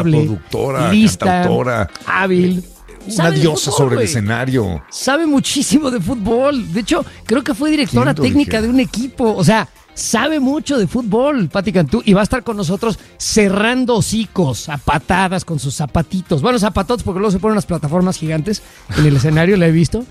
productora, lista, cantautora, hábil. una diosa fútbol, sobre el güey. escenario. Sabe muchísimo de fútbol. De hecho, creo que fue directora ¿Quién lo técnica dijera? de un equipo. O sea, sabe mucho de fútbol, Pati Cantú. Y va a estar con nosotros cerrando hocicos a patadas con sus zapatitos. Bueno, zapatotes porque luego se ponen unas plataformas gigantes en el escenario, la he visto.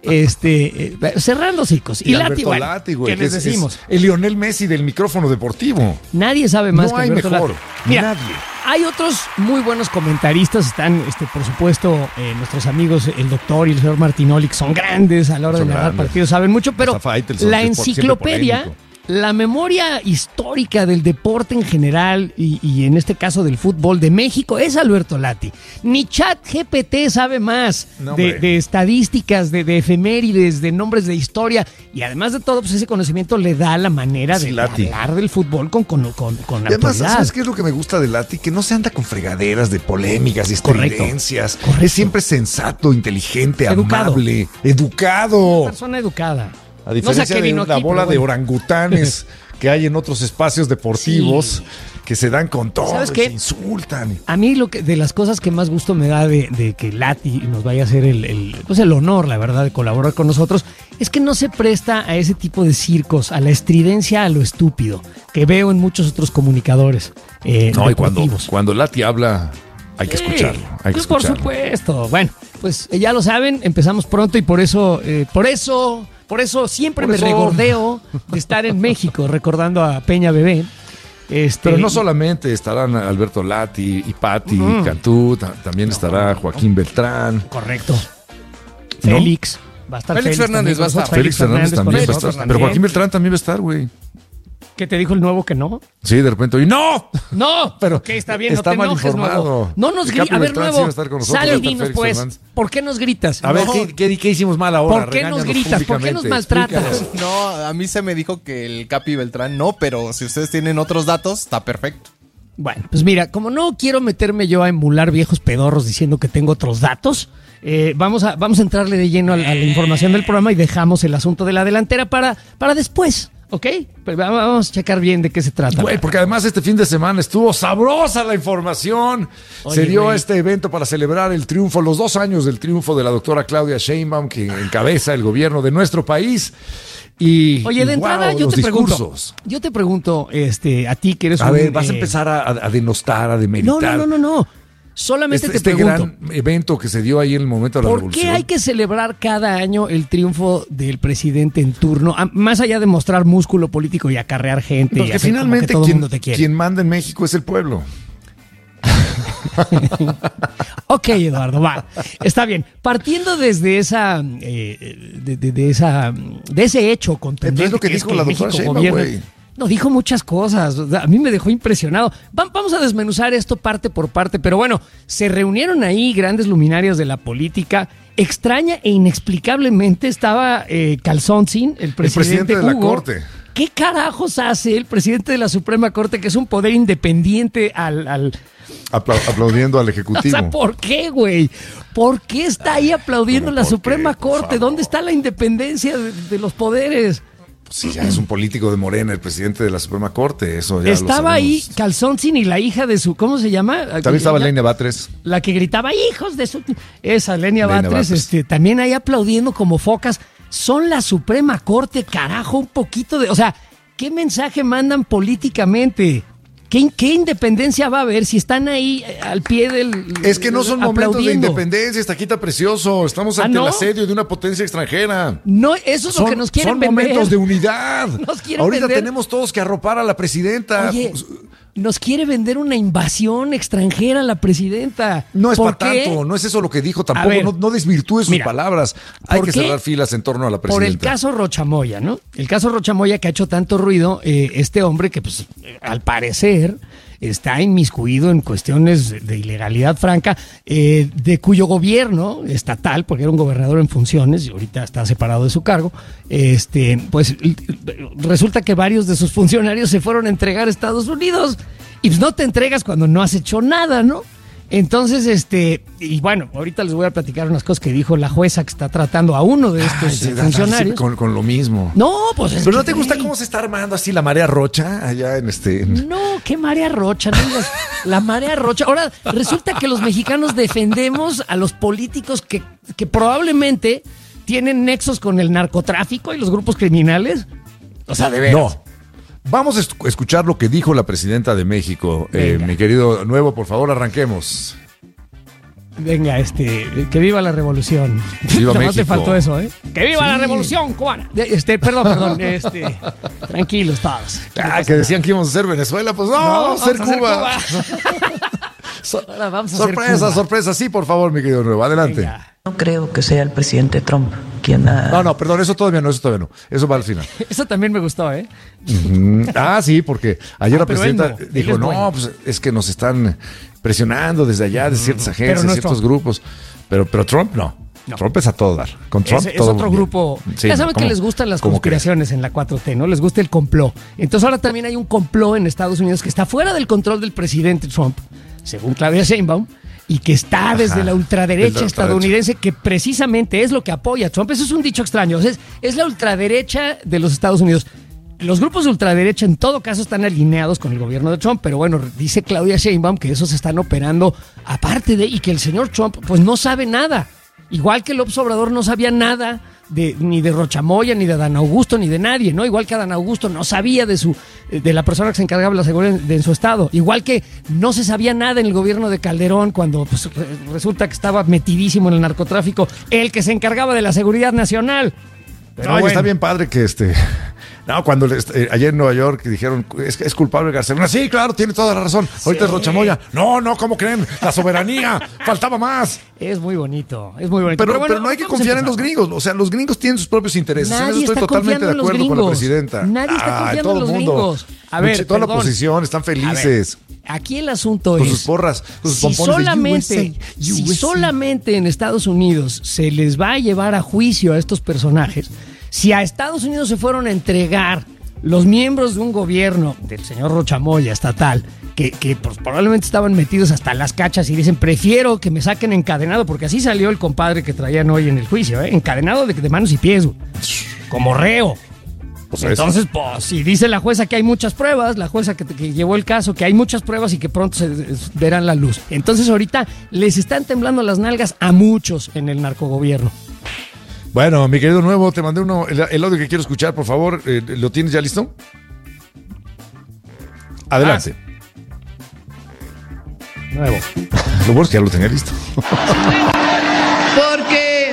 Cerrando hocicos. Y Lati, Alberto bueno, Lati, güey, ¿qué que les es decimos? el Lionel Messi del micrófono deportivo. Nadie sabe más No que hay Alberto mejor, Lati. Mira, nadie. hay otros muy buenos comentaristas. Están, por supuesto, nuestros amigos, el doctor y el señor Martinoli, que son grandes a la hora Son de narrar grandes. partidos, saben mucho, pero Hasta Faitelson, la que es siempre enciclopedia, polémico. la memoria histórica del deporte en general y en este caso del fútbol de México es Alberto Lati. Ni ChatGPT sabe más No, de hombre. estadísticas, de efemérides, de nombres de historia, y además de todo, pues ese conocimiento le da la manera Sí, de Lati. hablar del fútbol con Y además, autoridad. ¿sabes qué es lo que me gusta de Lati? Que no se anda con fregaderas de polémicas y Correcto. estridencias. Correcto. Es siempre sensato, inteligente, Educado. amable, educado. Persona educada. A diferencia de la bola de orangutanes que hay en otros espacios deportivos que se dan con todo, ¿Sabes y qué? se insultan. A mí de las cosas que más gusto me da de que Lati nos vaya a hacer el honor, la verdad, de colaborar con nosotros, es que no se presta a ese tipo de circos, a la estridencia, a lo estúpido, que veo en muchos otros comunicadores No, y deportivos. cuando Lati habla, hay que escucharlo. Hay que Pues por escucharlo. supuesto. Bueno, pues ya lo saben, empezamos pronto y por eso siempre Por me eso. regordeo de estar en México, recordando a Peña Bebé. Pero no solamente estarán Alberto Lati y Pati Cantú, también estará Joaquín Beltrán. Correcto. Félix. Va a estar Félix Fernández también va a con estar. nosotros. Félix Fernández con también va a nosotros estar. Pero Joaquín Beltrán también va a estar, güey. ¿Qué te dijo el nuevo que no? Sí, de repente, y ¡no! No, Pero que está bien, está no te mal enojes, informado. nuevo. No nos El grites. Capi A ver, Beltrán sí nuevo, va a estar con nosotros, sal va a y estar dinos, Félix pues, Fernández. ¿por qué nos gritas? A ver, No. ¿qué hicimos mal ahora? ¿Por qué nos Regáñanos gritas? ¿Por qué nos públicamente. maltratas? Explícanos. No, a mí se me dijo que el Capi Beltrán no, pero si ustedes tienen otros datos, está perfecto. Bueno, pues mira, como no quiero meterme yo a emular viejos pedorros diciendo que tengo otros datos, vamos a entrarle de lleno a la información del programa y dejamos el asunto de la delantera para después, ¿ok? Pues vamos a checar bien de qué se trata. Güey, porque además este fin de semana estuvo sabrosa la información. Oye, Se dio güey. este evento para celebrar el triunfo, los 2 años del triunfo de la doctora Claudia Sheinbaum, que encabeza el gobierno de nuestro país. Y, Oye, de y, entrada wow, yo los te pregunto, discursos. a ti que eres A un... ver, vas a empezar a denostar, a demeritar. No. Solamente Este te pregunto. gran evento que se dio ahí en el momento de la ¿Por revolución. qué hay que celebrar cada año el triunfo del presidente en turno? Más allá de mostrar músculo político y acarrear gente. y Porque hacer como que finalmente todo el mundo te quiere. quien manda en México es el pueblo. Ok, Eduardo, va. Está bien. Partiendo desde de ese hecho contundente Es lo que es dijo la México doctora Sheinbaum, gobierna. güey. No, dijo muchas cosas. O sea, a mí me dejó impresionado. Vamos a desmenuzar esto parte por parte, pero bueno, se reunieron ahí grandes luminarias de la política. Extraña e inexplicablemente estaba Calzoncin, el presidente presidente de la Hugo. Corte. ¿Qué carajos hace el presidente de la Suprema Corte, que es un poder independiente al Aplaudiendo al o Ejecutivo. sea, ¿por qué, güey? ¿Por qué está ahí aplaudiendo ¿Cómo la por Suprema qué? Por Corte? favor. ¿Dónde está la independencia de los poderes? Sí, ya es un político de Morena, el presidente de la Suprema Corte. Eso ya lo Estaba ahí sabemos. Calzoncin y la hija de su... ¿Cómo se llama? También estaba Lenia Batres. La que gritaba, hijos de su... Esa, Lenia Lenia Batres, Batres. también ahí aplaudiendo como focas. Son la Suprema Corte, carajo, un poquito de... O sea, ¿qué mensaje mandan políticamente? ¿Qué independencia va a haber si están ahí al pie del... Es que no son momentos de aplaudiendo? independencia, Estaquita precioso. Estamos ante ¿no? el asedio de una potencia extranjera. No, eso es lo que nos quieren son vender. momentos de unidad. Nos quieren Ahorita vender. tenemos todos que arropar a la presidenta. Oye, Pues, nos quiere vender una invasión extranjera la presidenta. no es ¿Por para qué? tanto, no es eso lo que dijo A tampoco. ver, No desvirtúe sus mira, palabras. Hay ¿por que qué? cerrar filas en torno a la Por presidenta. el caso Rochamoya, ¿no? El caso Rochamoya que ha hecho tanto ruido, este hombre que pues al parecer está inmiscuido en cuestiones de ilegalidad franca, de cuyo gobierno estatal, porque era un gobernador en funciones y ahorita está separado de su cargo, pues resulta que varios de sus funcionarios se fueron a entregar a Estados Unidos y pues no te entregas cuando no has hecho nada, ¿no? Entonces, y bueno, ahorita les voy a platicar unas cosas que dijo la jueza que está tratando a uno de estos Ay, sí, funcionarios. con lo mismo. No, pues es Pero ¿no que, te gusta güey, cómo se está armando así la marea rocha allá en No, qué María Rocha, no digas, La marea rocha. Ahora, resulta que los mexicanos defendemos a los políticos que probablemente tienen nexos con el narcotráfico y los grupos criminales. O sea, de veras. No. Vamos a escuchar lo que dijo la presidenta de México. Mi querido Nuevo, por favor, arranquemos. Venga, que viva la revolución. Viva Nada más México. te faltó eso, ¿eh? ¡Que viva la revolución cubana! Perdón, tranquilos todos. Que decían que íbamos a ser Venezuela, pues no, vamos a ser Cuba. Ahora vamos a ser Sorpresa, Cuba. sorpresa. Sí, por favor, mi querido Nuevo, adelante. Venga. No creo que sea el presidente Trump quien ha... No, perdón, eso todavía no. Eso va al final. Eso también me gustó, ¿eh? Sí, porque ayer la pero presidenta él no, dijo, él es bueno. pues es que nos están presionando desde allá, de ciertas agencias, no es ciertos Trump. grupos. Pero Trump no. Trump es a todo dar. Con Trump Es todo otro bien. grupo. Sí, ya saben ¿cómo? que les gustan las ¿Cómo conspiraciones en la 4T, ¿no? Les gusta el complot. Entonces ahora también hay un complot en Estados Unidos que está fuera del control del presidente Trump, según Claudia Sheinbaum, y que está desde la ultraderecha estadounidense, que precisamente es lo que apoya a Trump. Eso es un dicho extraño. O sea, es la ultraderecha de los Estados Unidos. Los grupos de ultraderecha en todo caso están alineados con el gobierno de Trump, pero bueno, dice Claudia Sheinbaum que esos están operando aparte de, y que el señor Trump pues no sabe nada. Igual que López Obrador no sabía nada ni de Rochamoya, ni de Adán Augusto, ni de nadie, ¿no? Igual que Adán Augusto no sabía de la persona que se encargaba de la seguridad en su estado. Igual que no se sabía nada en el gobierno de Calderón cuando pues, resulta que estaba metidísimo en el narcotráfico, el que se encargaba de la seguridad nacional. Pero No, y bueno. está bien padre que cuando ayer en Nueva York dijeron es culpable García. Sí, claro, tiene toda la razón. Ahorita es Rochamoya. No, ¿cómo creen? La soberanía, faltaba más. Es muy bonito, es muy bonito. Pero bueno, no hay que vamos a confiar en los empezar. gringos. O sea, los gringos tienen sus propios intereses. En eso Nadie estoy está totalmente confiando de en los acuerdo con la gringos. presidenta. Nadie está confiando todo en los el mundo. gringos. A ver, Toda la perdón. oposición están felices. A ver, aquí el asunto Con es... sus porras, con sus si pompones de si solamente en Estados Unidos se les va a llevar a juicio a estos personajes, si a Estados Unidos se fueron a entregar los miembros de un gobierno del señor Rochamoya estatal, que pues, probablemente estaban metidos hasta las cachas y dicen, prefiero que me saquen encadenado, porque así salió el compadre que traían hoy en el juicio, encadenado de manos y pies, güey, como reo. Pues Entonces, pues, si dice la jueza que hay muchas pruebas, la jueza que llevó el caso, que hay muchas pruebas y que pronto se verán la luz. Entonces, ahorita les están temblando las nalgas a muchos en el narcogobierno. Bueno, mi querido Nuevo, te mandé el audio que quiero escuchar, por favor. ¿Lo tienes ya listo? Adelante. Nuevo. Lo bueno es que ya lo tenía listo. Porque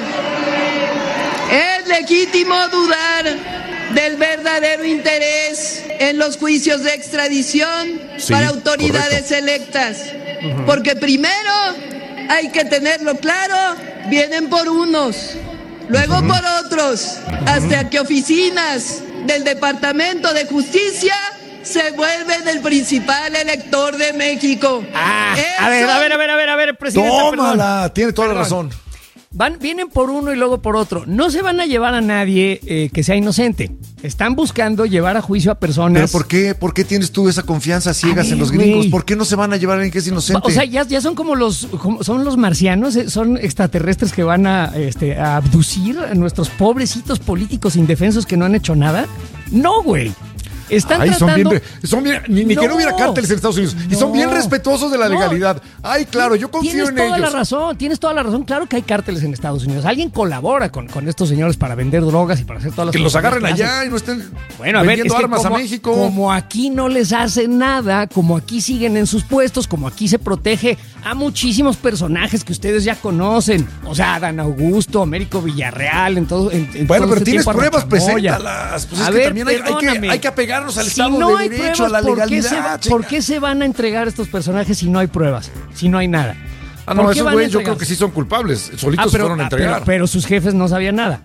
es legítimo dudar del verdadero interés en los juicios de extradición Sí, para autoridades correcto. electas. Porque primero hay que tenerlo claro, vienen por unos, luego por otros, hasta que oficinas del Departamento de Justicia se vuelven el principal elector de México. A ver, presidente. Tómala, tiene toda la razón. Vienen por uno y luego por otro. No se van a llevar a nadie que sea inocente. Están buscando llevar a juicio a personas. ¿Pero por qué tienes tú esa confianza ciegas ver, en los güey. gringos? ¿Por qué no se van a llevar a alguien que es inocente? O sea, ya son como son los marcianos, son extraterrestres que van a abducir a nuestros pobrecitos políticos indefensos que no han hecho nada. No, güey. Están tratando... ni que no No. hubiera cárteles en Estados Unidos. Y son No. bien respetuosos de la No. legalidad. Ay, claro, yo confío en ellos. Tienes toda la razón. Claro que hay cárteles en Estados Unidos. Alguien colabora con estos señores para vender drogas y para hacer todas las Que los cosas agarren que hacen. allá y no estén Bueno, a ver, vendiendo es que armas como, a México. como aquí no les hacen nada, como aquí siguen en sus puestos, como aquí se protege a muchísimos personajes que ustedes ya conocen. O sea, Adán Augusto, Américo Villarreal, en todo. Bueno, todo pero este tienes tiempo a pruebas, Rochamoya. preséntalas. Pues A es que ver, también perdóname. hay que apegarnos al Si Estado no de hay Derecho, a la pruebas, legalidad. ¿por qué se van a entregar estos personajes si no hay pruebas? Si no hay nada. Ah, no, ¿Por qué esos van a güeyes yo creo entregarse? que sí son culpables. Solitos se fueron a entregar. pero sus jefes no sabían nada.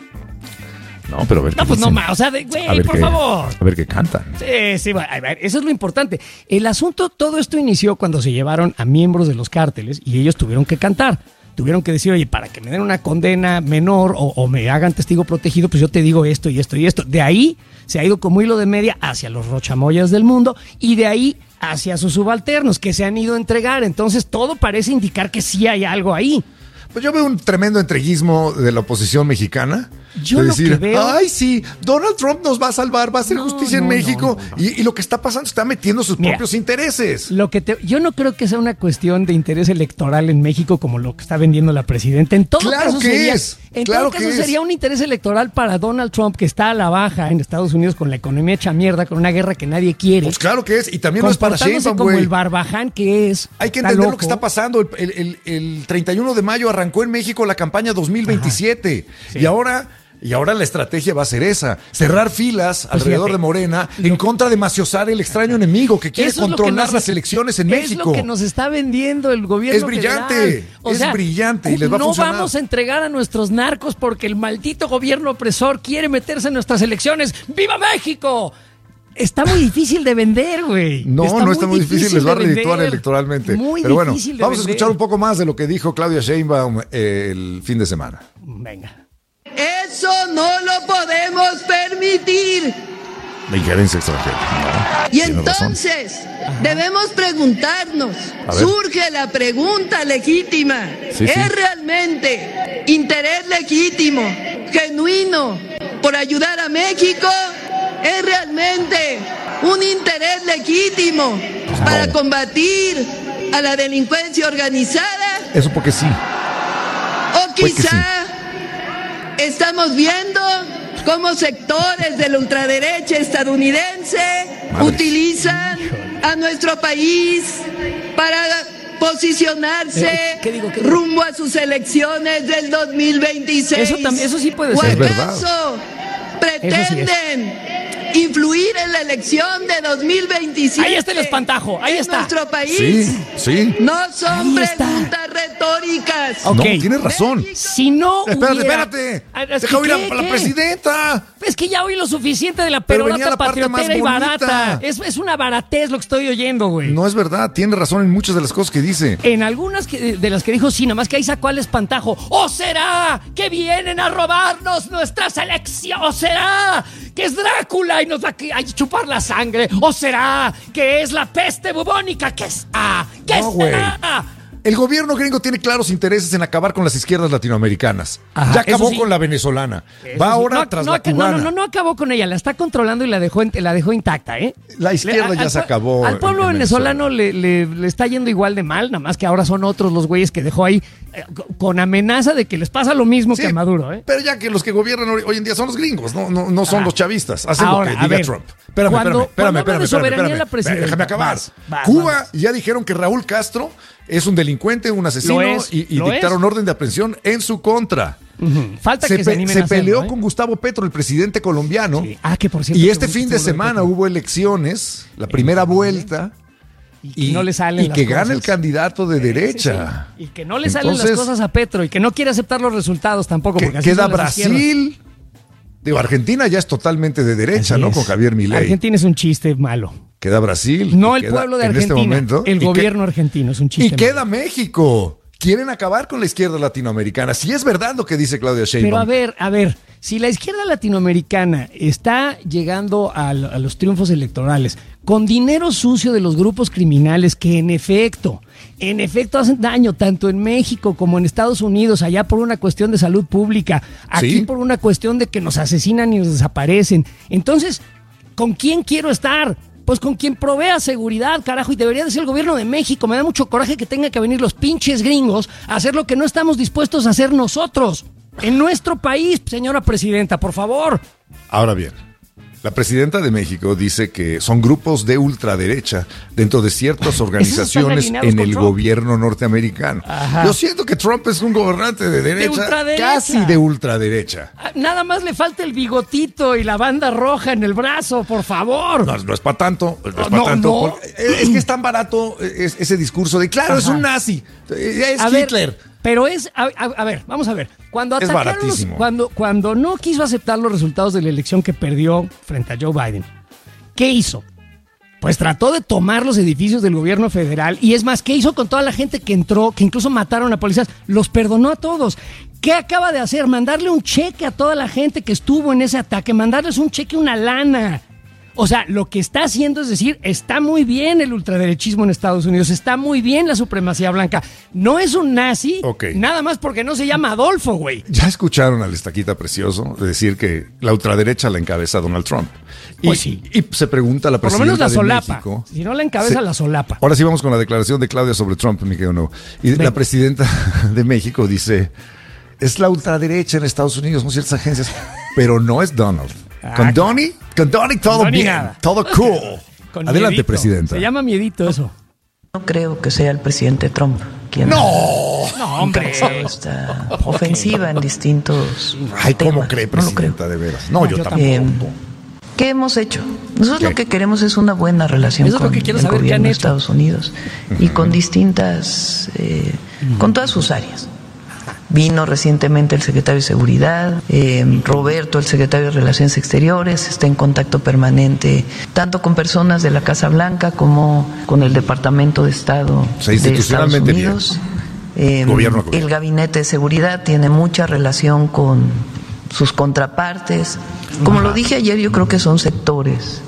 No, pero a ver No, qué pues no dicen. más. O sea, A güey, ver por qué- favor. A ver qué cantan. Sí, a ver, eso es lo importante. El asunto, todo esto inició cuando se llevaron a miembros de los cárteles y ellos tuvieron que cantar. Tuvieron que decir, oye, para que me den una condena menor o me hagan testigo protegido, pues yo te digo esto y esto y esto. De ahí se ha ido como hilo de media hacia los rochamoyas del mundo y de ahí hacia sus subalternos que se han ido a entregar. Entonces todo parece indicar que sí hay algo ahí. Pues yo veo un tremendo entreguismo de la oposición mexicana. Yo de lo que veo... ay, sí, Donald Trump nos va a salvar, va a hacer justicia en México. No. Y lo que está pasando, está metiendo sus propios intereses. Yo no creo que sea una cuestión de interés electoral en México como lo que está vendiendo la presidenta. En todo caso sería un interés electoral para Donald Trump, que está a la baja en Estados Unidos con la economía hecha mierda, con una guerra que nadie quiere. Pues claro que es, y también no es para Sheinbaum, como el barbaján que es. Hay que entender lo que está pasando. El 31 de mayo arrancó en México la campaña 2027. Sí. Y ahora la estrategia va a ser esa, cerrar filas alrededor de Morena en contra de maciosar el extraño enemigo que quiere controlar las elecciones en México. Es lo que nos está vendiendo el gobierno federal. Es brillante y les va a funcionar. No vamos a entregar a nuestros narcos porque el maldito gobierno opresor quiere meterse en nuestras elecciones. ¡Viva México! Está muy difícil de vender, güey. No está muy difícil, les va a redituar electoralmente. Pero bueno, vamos a escuchar un poco más de lo que dijo Claudia Sheinbaum el fin de semana. Venga. Eso no lo podemos permitir. La injerencia extranjera. No, y entonces debemos preguntarnos, surge la pregunta legítima, ¿es realmente interés legítimo, genuino, por ayudar a México? ¿Es realmente un interés legítimo para combatir a la delincuencia organizada? Eso porque sí. O quizá estamos viendo cómo sectores de la ultraderecha estadounidense utilizan a nuestro país para posicionarse rumbo a sus elecciones del 2026. Eso sí puede ser. ¿O acaso pretenden influir en la elección de 2027? Ahí está el espantajo, ahí está. ¿En nuestro país? Sí. No son preguntas retóricas. No, tienes razón. Si no Espérate. Deja oír a la presidenta. Es que ya oí lo suficiente de la perorata patriotera y barata. Es una baratez lo que estoy oyendo, güey. No es verdad, tiene razón en muchas de las cosas que dice. En algunas de las que dijo sí, nada más que ahí sacó al espantajo. ¿O será que vienen a robarnos nuestra selección? ¿O será que es Drácula y nos va a chupar la sangre? ¿O será que es la peste bubónica? ¿Qué será? El gobierno gringo tiene claros intereses en acabar con las izquierdas latinoamericanas. Ya acabó con la venezolana. Va ahora tras la cubana. No acabó con ella, la está controlando y la dejó intacta, ¿eh? La izquierda ya se acabó. Al pueblo venezolano le está yendo igual de mal, nada más que ahora son otros los güeyes que dejó ahí con amenaza de que les pasa lo mismo que a Maduro, ¿eh? Pero ya que los que gobiernan hoy en día son los gringos, no son los chavistas. Hacen ahora, lo que diga Trump. Espérame. Déjame acabar. Cuba ya dijeron que Raúl Castro es un delincuente, un asesino y dictaron orden de aprehensión en su contra. Falta que se animen a hacerlo, peleó con Gustavo Petro, el presidente colombiano. Sí. Que por cierto, y este fin de semana hubo elecciones, la primera vuelta. Y no le salen y que gana el candidato de derecha. Sí. Y que no le salen las cosas a Petro y que no quiere aceptar los resultados tampoco. Porque queda Brasil. Digo, Argentina ya es totalmente de derecha, ¿no? Con Javier Milei. Argentina es un chiste malo. Queda Brasil. No el pueblo de Argentina, en este momento, el gobierno argentino es un chiste. Y queda México. Quieren acabar con la izquierda latinoamericana. Si es verdad lo que dice Claudia Sheinbaum. Pero a ver, si la izquierda latinoamericana está llegando a los triunfos electorales con dinero sucio de los grupos criminales que en efecto hacen daño tanto en México como en Estados Unidos, allá por una cuestión de salud pública, aquí por una cuestión de que nos asesinan y nos desaparecen. Entonces, ¿con quién quiero estar? Pues con quien provea seguridad, carajo, y debería de ser el gobierno de México. Me da mucho coraje que tengan que venir los pinches gringos a hacer lo que no estamos dispuestos a hacer nosotros. En nuestro país, señora presidenta, por favor. Ahora bien, la presidenta de México dice que son grupos de ultraderecha dentro de ciertas organizaciones en el gobierno norteamericano. Yo siento que Trump es un gobernante de derecha, casi de ultraderecha. Nada más le falta el bigotito y la banda roja en el brazo, por favor. No es para tanto. Es que es tan barato ese discurso de, claro, es un nazi, es Hitler. Pero a ver, vamos a ver. Cuando atacaron cuando no quiso aceptar los resultados de la elección que perdió frente a Joe Biden, ¿qué hizo? Pues trató de tomar los edificios del gobierno federal y es más, ¿qué hizo con toda la gente que entró, que incluso mataron a policías? Los perdonó a todos. ¿Qué acaba de hacer? Mandarle un cheque a toda la gente que estuvo en ese ataque, mandarles un cheque, una lana. O sea, lo que está haciendo es decir, está muy bien el ultraderechismo en Estados Unidos, está muy bien la supremacía blanca. No es un nazi, nada más porque no se llama Adolfo, güey. Ya escucharon al estaquita precioso de decir que la ultraderecha la encabeza Donald Trump. Pues sí. Y se pregunta la presidenta por lo menos la solapa. México, si no la encabeza, la solapa. Ahora sí vamos con la declaración de Claudia sobre Trump, mi querido no. Y la presidenta de México dice, es la ultraderecha en Estados Unidos, son ciertas agencias, pero no es Donald. Con Donnie todo bien, nada. Todo cool. Adelante, miedito. Presidenta. Se llama miedito eso. No creo que sea el presidente Trump quien no, hombre, esta ofensiva en distintos Ay, temas. ¿cómo cree, presidenta, no de veras? No, yo tampoco. ¿Qué hemos hecho? Nosotros lo que queremos es una buena relación con el gobierno de Estados Unidos y con distintas, con todas sus áreas. Vino recientemente el secretario de Seguridad, Roberto, el secretario de Relaciones Exteriores, está en contacto permanente tanto con personas de la Casa Blanca como con el Departamento de Estado de Estados Unidos. El Gabinete de Seguridad tiene mucha relación con sus contrapartes. Como lo dije ayer, yo creo que son sectores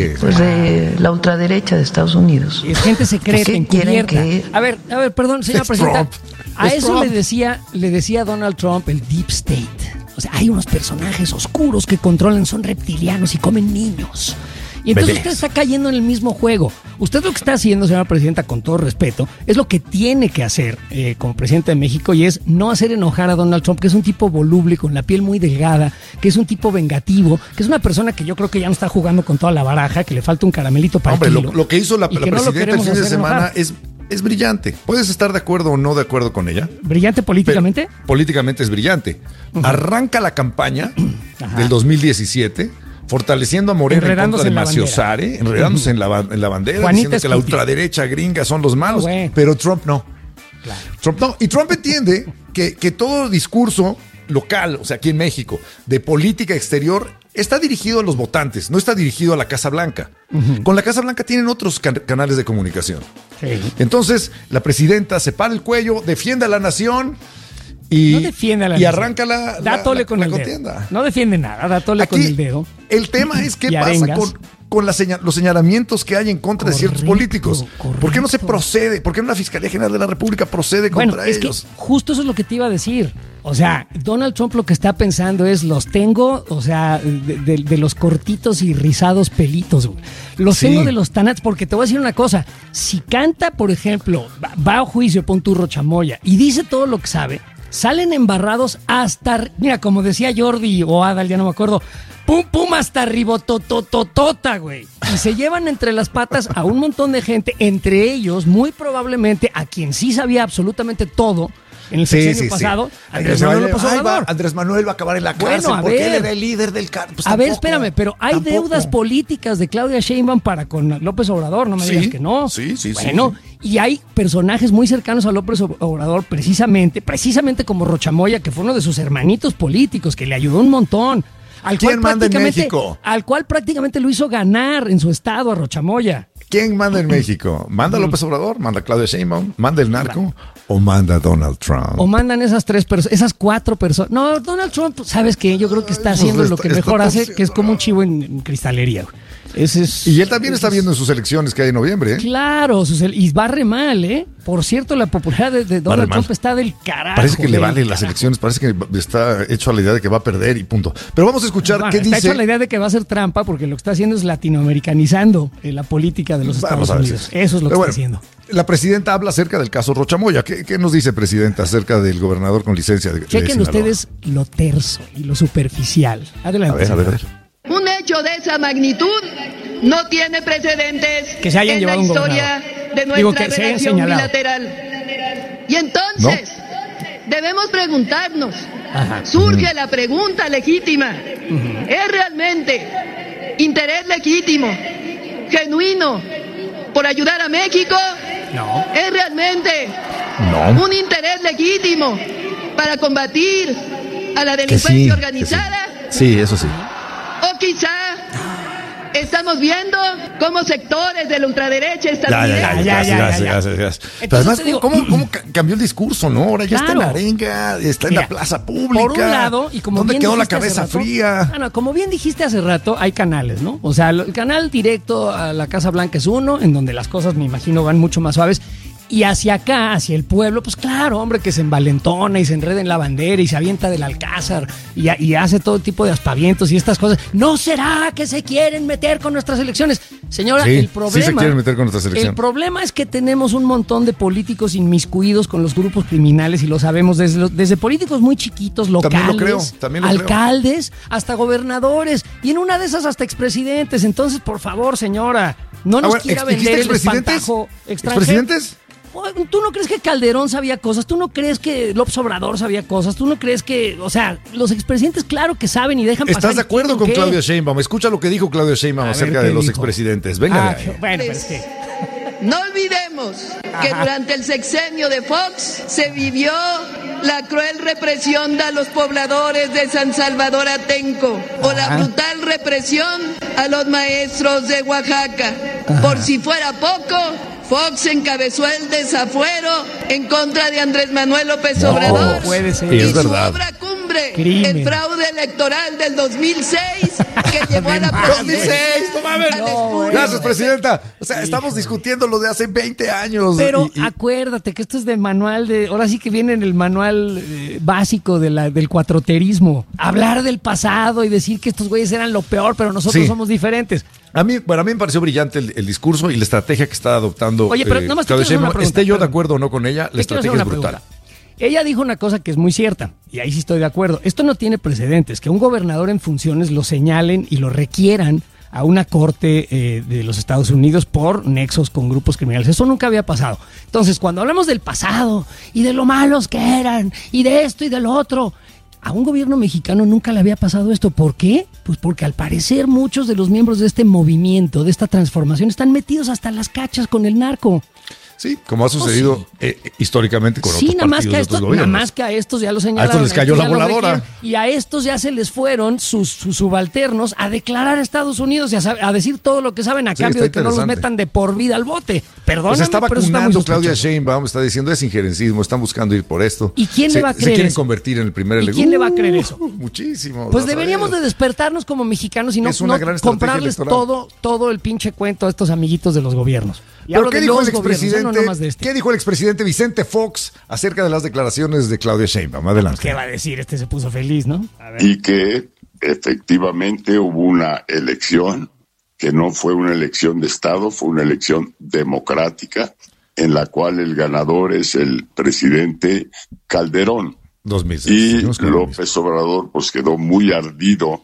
de la ultraderecha de Estados Unidos. Es gente secreta, encubierta. A ver, perdón, señora presidenta. A eso le decía Donald Trump el Deep State. O sea, hay unos personajes oscuros que controlan, son reptilianos y comen niños. Y entonces usted está cayendo en el mismo juego. Usted lo que está haciendo, señora presidenta, con todo respeto, es lo que tiene que hacer como presidente de México, y es no hacer enojar a Donald Trump, que es un tipo voluble, con la piel muy delgada, que es un tipo vengativo, que es una persona que yo creo que ya no está jugando con toda la baraja, que le falta un caramelito para el kilo. Lo que hizo la presidenta el fin de semana es brillante. ¿Puedes estar de acuerdo o no de acuerdo con ella? ¿Brillante políticamente? Políticamente es brillante. Arranca la campaña del 2017... fortaleciendo a Morena en contra de Maciosare, enredándose en la bandera, Juanita diciendo que la ultraderecha gringa son los malos, pero Trump no. Claro. Trump no. Y Trump entiende que todo discurso local, o sea, aquí en México, de política exterior, está dirigido a los votantes, no está dirigido a la Casa Blanca. Con la Casa Blanca tienen otros canales de comunicación. Entonces, la presidenta se para el cuello, defiende a la nación... no defiende a la y arranca la contienda. Dedo. No defiende nada, da tole con el dedo. El tema es qué pasa con los señalamientos que hay en contra de ciertos políticos. ¿Por qué no se procede? ¿Por qué no la Fiscalía General de la República procede contra ellos? Que justo eso es lo que te iba a decir. O sea, Donald Trump lo que está pensando es, los tengo, o sea, de los cortitos y rizados pelitos, güey. Los tengo de los tanats, porque te voy a decir una cosa. Si canta, por ejemplo, va a juicio, pon tu Rochamoya, y dice todo lo que sabe, salen embarrados hasta, mira, como decía Jordi o Adal, ya no me acuerdo, pum, hasta arribotototota, güey. Y se llevan entre las patas a un montón de gente, entre ellos, muy probablemente, a quien sí sabía absolutamente todo en el sexenio pasado, Andrés Manuel López Obrador. Andrés Manuel va a acabar en la cárcel porque él era el líder del pues a ver, espérame, pero hay deudas políticas de Claudia Sheinbaum para con López Obrador, no me digas que no. Bueno, y hay personajes muy cercanos a López Obrador, precisamente como Rochamoya, que fue uno de sus hermanitos políticos, que le ayudó un montón. ¿Quién manda en México? Al cual prácticamente lo hizo ganar en su estado a Rochamoya. ¿Quién manda en México? ¿Manda López Obrador? ¿Manda Claudia Sheinbaum? ¿Manda el narco? ¿O manda Donald Trump? ¿O mandan esas cuatro personas? No, Donald Trump, ¿sabes qué? Yo creo que está haciendo lo que mejor hace, que es como un chivo en cristalería. Y él también está viendo en sus elecciones que hay en noviembre. Claro, y barre mal, ¿eh? Por cierto, la popularidad de Donald Trump está del carajo. Parece que le vale las elecciones, parece que está hecho a la idea de que va a perder y punto. Pero vamos a escuchar qué dice. Está hecho a la idea de que va a ser trampa, porque lo que está haciendo es latinoamericanizando la política de los Estados Unidos. Eso es lo que está haciendo. La presidenta habla acerca del caso Rochamoya. ¿Qué nos dice, presidenta, acerca del gobernador con licencia de Chequen ustedes lo terso y lo superficial. Adelante. A ver. Un hecho de esa magnitud no tiene precedentes que se hayan llevado en la historia de nuestra relación bilateral. Y entonces debemos preguntarnos, surge la pregunta legítima, ¿es realmente interés legítimo, genuino, por ayudar a México? No. ¿Es realmente un interés legítimo para combatir a la delincuencia organizada? Sí, eso sí. O quizá estamos viendo cómo sectores de la ultraderecha estadounidense... Ya. Pero además, ¿cómo cambió el discurso, no? Ahora ya está en la arenga, está en la plaza pública. Por un lado, y como ¿dónde bien quedó la dijiste cabeza hace rato, fría? Como bien dijiste hace rato, hay canales, ¿no? O sea, el canal directo a la Casa Blanca es uno, en donde las cosas, me imagino, van mucho más suaves. Y hacia acá, hacia el pueblo, pues claro, hombre, que se envalentona y se enreda en la bandera y se avienta del alcázar y hace todo tipo de aspavientos y estas cosas. ¿No será que se quieren meter con nuestras elecciones? Señora, Sí, el problema... sí se quieren meter con nuestras elecciones. El problema es que tenemos un montón de políticos inmiscuidos con los grupos criminales y lo sabemos desde políticos muy chiquitos, locales, también lo creo. alcaldes, hasta gobernadores y en una de esas hasta expresidentes. Entonces, por favor, señora, no nos quiera vender el espantajo extranjero. ¿Expresidentes? ¿Tú no crees que Calderón sabía cosas? ¿Tú no crees que López Obrador sabía cosas? ¿Tú no crees que, o sea, los expresidentes claro que saben y dejan pasar? ¿Estás de acuerdo con Claudia Sheinbaum? Escucha lo que dijo Claudia Sheinbaum acerca de los expresidentes. Venga. Bueno, pero es que... No olvidemos que durante el sexenio de Fox se vivió la cruel represión a los pobladores de San Salvador Atenco o la brutal represión a los maestros de Oaxaca. Por si fuera poco, Fox encabezó el desafuero en contra de Andrés Manuel López Obrador. Puede ser. Y es su verdad. obra cumbre, Crimen. el fraude electoral del 2006, que llevó a la 2006, no mames. Gracias, presidenta. O sea, estamos discutiendo lo de hace 20 años. Pero acuérdate que esto es de manual de... Ahora sí que viene en el manual básico del cuatroterismo. Hablar del pasado y decir que estos güeyes eran lo peor, pero nosotros somos diferentes. A mí me pareció brillante el discurso y la estrategia que está adoptando. Oye, pero nada más te quiero hacer una pregunta. Esté yo de acuerdo o no con ella, la estrategia es brutal. Ella dijo una cosa que es muy cierta, y ahí sí estoy de acuerdo. Esto no tiene precedentes, que un gobernador en funciones lo señalen y lo requieran a una corte de los Estados Unidos por nexos con grupos criminales. Eso nunca había pasado. Entonces, cuando hablamos del pasado y de lo malos que eran y de esto y del otro, a un gobierno mexicano nunca le había pasado esto. ¿Por qué? Pues porque al parecer muchos de los miembros de este movimiento, de esta transformación, están metidos hasta las cachas con el narco. Sí, como ha sucedido históricamente con otros partidos de otros gobiernos. Nada más que a estos ya lo señalaron. A estos les cayó la voladora. Y a estos ya se les fueron sus subalternos a declarar a Estados Unidos y a decir todo lo que saben a cambio de que no los metan de por vida al bote. Perdóname, pues está pero eso vacunando está muy Claudia Sheinbaum, está diciendo es injerencismo, están buscando ir por esto. ¿Y quién le va a creer se quieren eso? convertir en el primer ¿Y quién le va a creer eso? Muchísimo. Pues deberíamos de despertarnos como mexicanos y no comprarles todo el pinche cuento a estos amiguitos de los gobiernos. ¿Pero qué dijo el expresidente? ¿Qué dijo el expresidente Vicente Fox acerca de las declaraciones de Claudia Sheinbaum? Adelante. ¿Qué va a decir? Se puso feliz, ¿no? A ver. Y que efectivamente hubo una elección que no fue una elección de Estado, fue una elección democrática en la cual el ganador es el presidente Calderón. 2006. Y López Obrador pues quedó muy ardido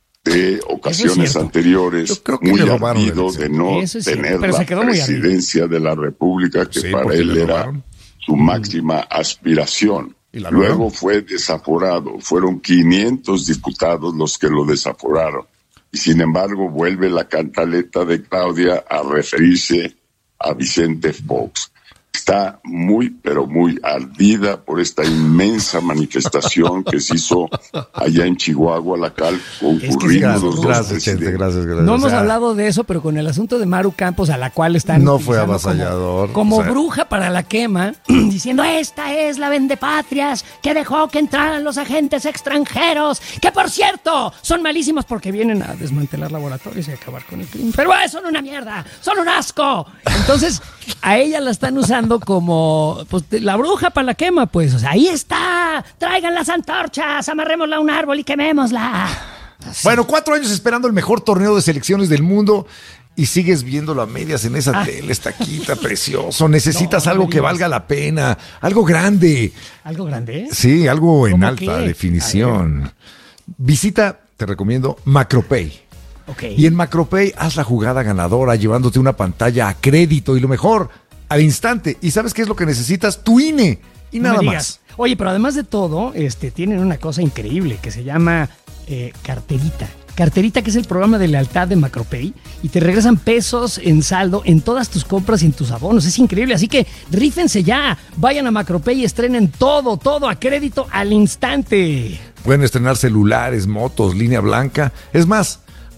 de ocasiones anteriores, muy ardido de no tener la presidencia de la República, que para él era su máxima aspiración. Luego fue desaforado, fueron 500 diputados los que lo desaforaron. Y sin embargo vuelve la cantaleta de Claudia a referirse a Vicente Fox. Está muy, pero muy ardida por esta inmensa manifestación que se hizo allá en Chihuahua, la cual concurrimos los dos presidentes. Gracias. No hemos hablado de eso, pero con el asunto de Maru Campos, a la cual están no fue avasallador, como bruja para la quema, diciendo esta es la vendepatrias que dejó que entraran los agentes extranjeros, que por cierto son malísimos porque vienen a desmantelar laboratorios y acabar con el crimen. Pero son una mierda, son un asco. Entonces a ella la están usando como pues, la bruja para la quema, pues. O sea, ahí está. Traigan las antorchas, amarrémosla a un árbol y quemémosla. Así. Bueno, 4 años esperando el mejor torneo de selecciones del mundo y sigues viéndolo a medias en esa tele, estaquita precioso. Necesitas algo que valga la pena, algo grande. ¿Algo grande? Sí, algo en alta definición. Visita, te recomiendo, Macropay. Okay. Y en Macropay haz la jugada ganadora llevándote una pantalla a crédito y lo mejor, al instante. ¿Y sabes qué es lo que necesitas? Tu INE y nada más. Oye, pero además de todo, tienen una cosa increíble que se llama Carterita. Carterita, que es el programa de lealtad de Macropay, y te regresan pesos en saldo en todas tus compras y en tus abonos. Es increíble, así que rífense ya. Vayan a Macropay y estrenen todo a crédito al instante. Pueden estrenar celulares, motos, línea blanca. Es más,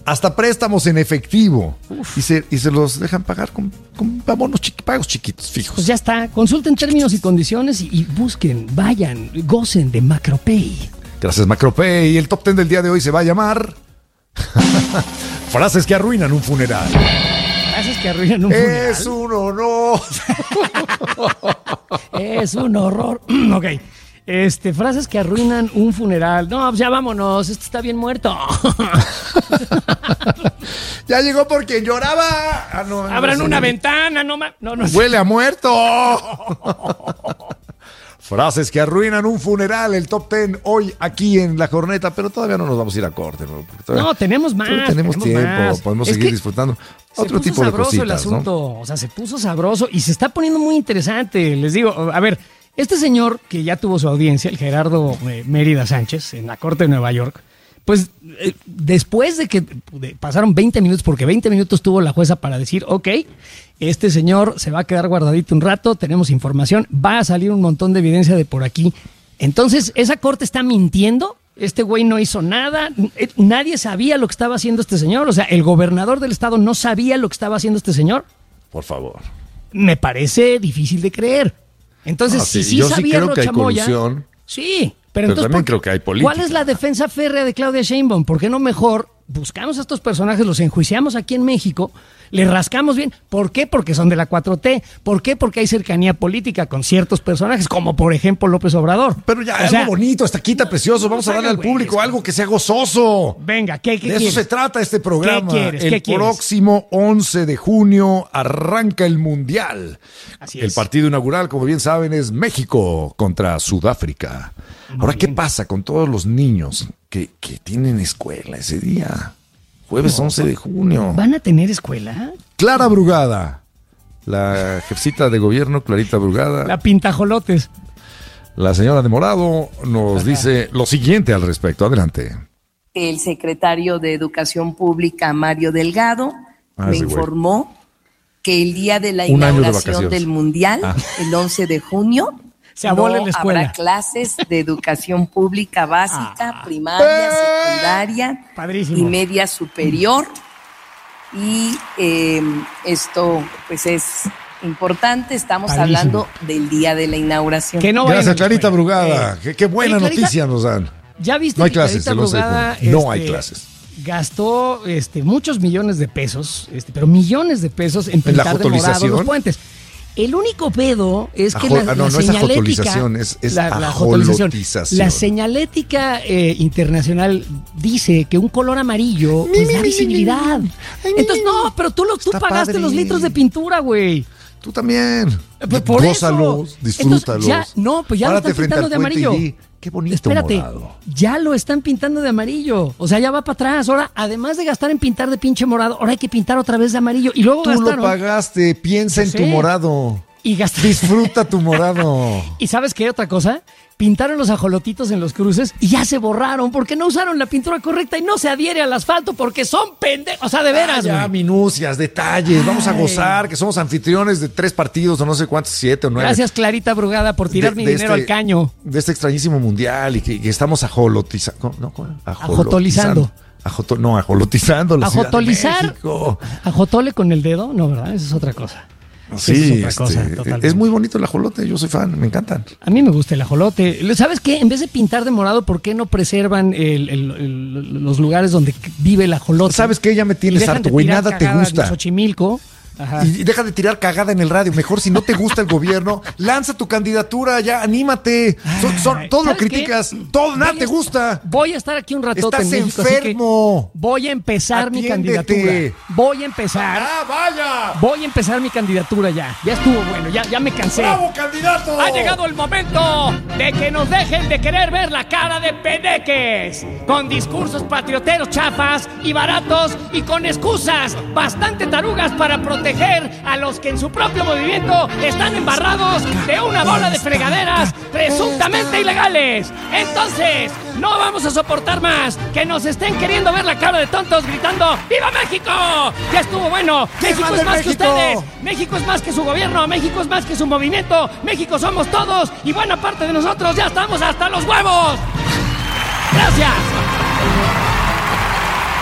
hasta préstamos en efectivo. Y se los dejan pagar con pagos chiquitos, fijos. Pues ya está. Consulten términos y condiciones y busquen, vayan, gocen de Macropay. Gracias, Macropay. Y el top 10 del día de hoy se va a llamar Frases que arruinan un funeral. Frases que arruinan un funeral. Es un honor. Es un horror. Ok. Frases que arruinan un funeral. No, pues ya vámonos. Esto está bien muerto. Ya llegó por quien lloraba. Abran una ventana. No. Huele a muerto. Frases que arruinan un funeral, el top 10 hoy aquí en La Corneta, pero todavía no nos vamos a ir a corte. No, tenemos más. Tenemos tiempo, podemos seguir disfrutando otro tipo de cositas. Se puso sabroso el asunto, ¿no? O sea, se puso sabroso y se está poniendo muy interesante. Les digo, a ver, este señor que ya tuvo su audiencia, el Gerardo Mérida Sánchez, en la Corte de Nueva York, pues después de que pasaron 20 minutos, porque 20 minutos tuvo la jueza para decir, ok, este señor se va a quedar guardadito un rato, tenemos información, va a salir un montón de evidencia de por aquí. Entonces, ¿esa corte está mintiendo? Este güey no hizo nada, nadie sabía lo que estaba haciendo este señor, o sea, el gobernador del estado no sabía lo que estaba haciendo este señor. Por favor. Me parece difícil de creer. Entonces, si sí sabía Rocha Moya, sí. Pero entonces, también creo que hay política. ¿Cuál es la defensa férrea de Claudia Sheinbaum? ¿Por qué no mejor buscamos a estos personajes, los enjuiciamos aquí en México, les rascamos bien? ¿Por qué? Porque son de la 4T. ¿Por qué? Porque hay cercanía política con ciertos personajes, como por ejemplo López Obrador. Pero ya, algo bonito, hasta quita precioso. Vamos a darle al público algo que sea gozoso. Venga, ¿qué de quieres? Eso se trata este programa. ¿Qué quieres? El próximo 11 de junio arranca el Mundial. Así es. El partido inaugural, como bien saben, es México contra Sudáfrica. Ahora, ¿qué pasa con todos los niños que tienen escuela ese día? Jueves 11 de junio. ¿Van a tener escuela? Clara Brugada, la jefecita de gobierno, Clarita Brugada. La pintajolotes. La señora de morado nos dice lo siguiente al respecto. Adelante. El secretario de Educación Pública, Mario Delgado, me informó que el día de la inauguración del Mundial, el 11 de junio, no habrá clases de educación pública básica, primaria, secundaria y media superior. Y esto pues es importante, estamos hablando del día de la inauguración. Gracias, Clarita Brugada. Qué buena noticia nos dan. ¿Ya viste? No hay clases, Brugada, no hay clases. Gastó muchos millones de pesos, pero millones de pesos en pintar de morado los puentes. El único pedo es que la señalética, la señalética internacional dice que un color amarillo da visibilidad. Entonces, no, pero tú pagaste los litros de pintura, güey. Tú también. Gózalos, disfrútalos. Entonces, ya lo están pintando de amarillo. Qué bonito morado. Ya lo están pintando de amarillo. O sea, ya va para atrás. Ahora, además de gastar en pintar de pinche morado, ahora hay que pintar otra vez de amarillo. Y luego tú lo pagaste, piensa en tu morado. Y disfruta tu morado. ¿Y sabes qué otra cosa? Pintaron los ajolotitos en los cruces y ya se borraron porque no usaron la pintura correcta y no se adhiere al asfalto porque son pendejos. O sea, de veras, ya, minucias, detalles. Vamos a gozar que somos anfitriones de 3 partidos o no sé cuántos, 7 o 9. Gracias, Clarita Brugada, por tirar mi dinero al caño. De este extrañísimo mundial y que estamos ajolotizando. Ajotolizando. Ajolotizando la Ciudad de México. ¿Ajotole con el dedo? No, ¿verdad? Esa es otra cosa. Sí, es muy bonito el ajolote, yo soy fan, me encantan. A mí me gusta el ajolote. ¿Sabes qué? En vez de pintar de morado, ¿por qué no preservan los lugares donde vive el ajolote? ¿Sabes qué? Ya me tienes harto, güey, nada te gusta. Xochimilco. Ajá. Y deja de tirar cagada en el radio. Mejor, si no te gusta el gobierno, lanza tu candidatura, ya, anímate. Todo lo criticas, todo, nada te gusta. Voy a estar aquí un ratote en México. Estás enfermo. Voy a empezar mi candidatura. Voy a empezar. ¡Vaya! Voy a empezar mi candidatura ya. Ya estuvo bueno, ya me cansé. ¡Bravo, candidato! Ha llegado el momento de que nos dejen de querer ver la cara de pedeques. Con discursos patrioteros chafas y baratos y con excusas bastante tarugas para proteger a los que en su propio movimiento están embarrados de una bola de fregaderas presuntamente ilegales. Entonces, no vamos a soportar más que nos estén queriendo ver la cara de tontos gritando ¡Viva México! ¡Ya estuvo bueno! ¡México es más que ustedes! ¡México es más que su gobierno! ¡México es más que su movimiento! ¡México somos todos! Y buena parte de nosotros ya estamos hasta los huevos. ¡Gracias!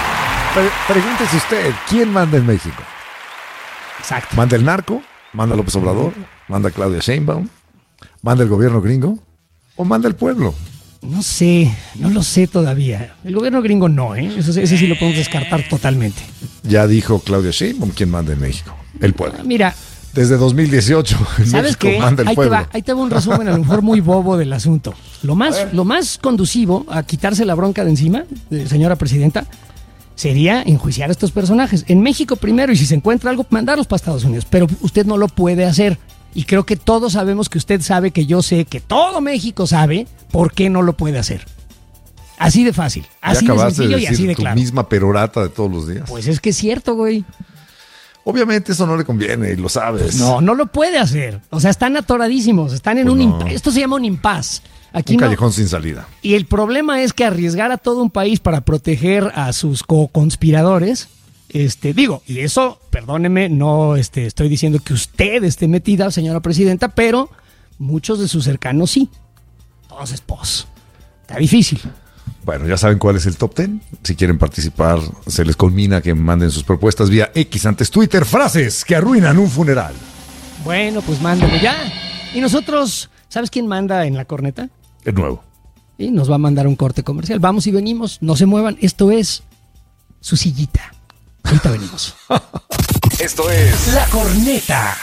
Pregúntese usted, ¿quién manda en México? Exacto. ¿Manda el narco? ¿Manda López Obrador? ¿Manda Claudia Sheinbaum? ¿Manda el gobierno gringo? ¿O manda el pueblo? No sé, no lo sé todavía. El gobierno gringo no, ¿eh? Ese sí lo podemos descartar totalmente. Ya dijo Claudia Sheinbaum quién manda en México. El pueblo. Mira. Desde 2018 en ¿sabes México qué? manda el pueblo. Ahí te va un resumen a lo mejor muy bobo del asunto. Lo más conducivo a quitarse la bronca de encima, señora presidenta, sería enjuiciar a estos personajes. En México primero, y si se encuentra algo, mandarlos para Estados Unidos. Pero usted no lo puede hacer. Y creo que todos sabemos que usted sabe, que yo sé, que todo México sabe por qué no lo puede hacer. Así de fácil, así de sencillo y así de claro. Tu misma perorata de todos los días. Pues es que es cierto, güey. Obviamente eso no le conviene y lo sabes. No lo puede hacer. O sea, están atoradísimos, están en impasse. Esto se llama un impasse. Aquí un callejón sin salida. Y el problema es que arriesgar a todo un país para proteger a sus co-conspiradores, y eso, perdóneme, no estoy diciendo que usted esté metida, señora presidenta, pero muchos de sus cercanos sí. Entonces, pues, está difícil. Bueno, ya saben cuál es el top 10. Si quieren participar, se les conmina que manden sus propuestas vía X, antes Twitter, frases que arruinan un funeral. Bueno, pues mándenlo ya. Y nosotros, ¿sabes quién manda en la corneta? El nuevo. Y nos va a mandar un corte comercial. Vamos y venimos, no se muevan. Esto es su sillita. Ahorita venimos. Esto es La Corneta.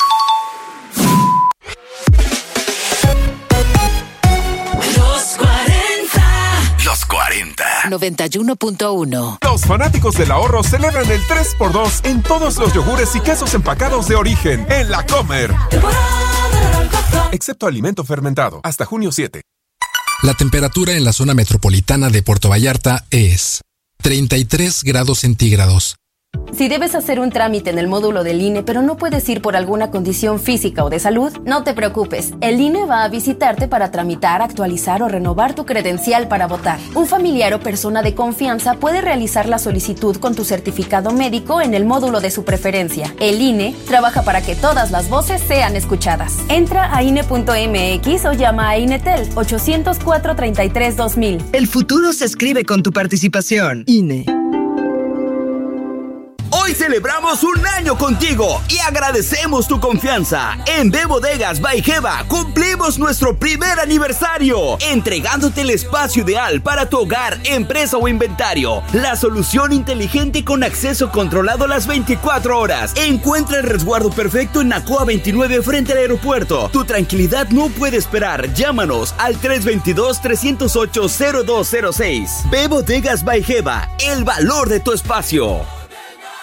Los 40. 91.1. Los fanáticos del ahorro celebran el 3x2 en todos los yogures y quesos empacados de origen en La Comer. Excepto alimento fermentado. Hasta junio 7. La temperatura en la zona metropolitana de Puerto Vallarta es 33 grados centígrados. Si debes hacer un trámite en el módulo del INE, pero no puedes ir por alguna condición física o de salud, no te preocupes. El INE va a visitarte para tramitar, actualizar o renovar tu credencial para votar. Un familiar o persona de confianza puede realizar la solicitud con tu certificado médico en el módulo de su preferencia. El INE trabaja para que todas las voces sean escuchadas. Entra a INE.mx o llama a INETEL 800-433-2000. El futuro se escribe con tu participación. INE. Hoy celebramos un año contigo y agradecemos tu confianza. En B Bodegas by Geva cumplimos nuestro primer aniversario, entregándote el espacio ideal para tu hogar, empresa o inventario. La solución inteligente con acceso controlado las 24 horas. Encuentra el resguardo perfecto en Nacoa 29 frente al aeropuerto. Tu tranquilidad no puede esperar. Llámanos al 322-308-0206. B Bodegas by Geva, el valor de tu espacio.